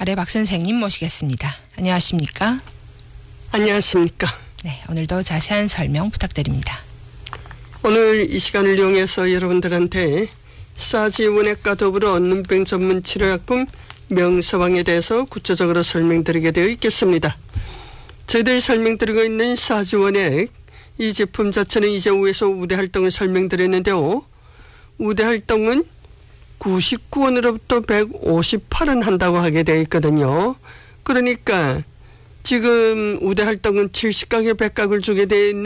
아래 박 선생님 모시겠습니다. 안녕하십니까? 안녕하십니까? 네, 오늘도 자세한 설명 부탁드립니다. 오늘 이 시간을 이용해서 여러분들한테 싸지 원액과 더불어 눈병 전문 치료약품 명서방에 대해서 구체적으로 설명드리게 되어 있겠습니다. 저희들이 설명드리고 있는 싸지 원액, 이 제품 자체는 이제 위에서 우대 활동을 설명드렸는데요. 우대 활동은 99원으로부터 158원 한다고 하게 되어 있거든요. 그러니까 지금 우대 활동은 70가격 100각을 주게 되어 있는